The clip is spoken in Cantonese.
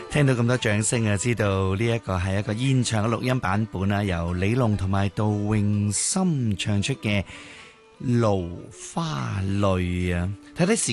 聽到咁多掌聲啊，知道呢一個係一個現場嘅錄音版本啊，由李龍同埋杜詠心唱出嘅《蘆花淚》啊，睇睇時